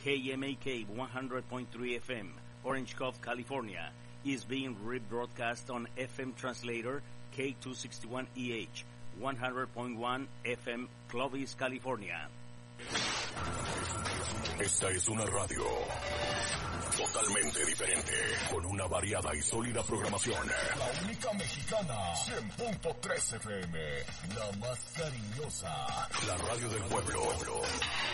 KMAK 100.3 FM, Orange Cove, California, is being rebroadcast on FM translator K261EH 100.1 FM, Clovis, California. Esta es una radio totalmente diferente, con una variada y sólida programación. La única mexicana, 100.3 FM, la más cariñosa. La radio del pueblo.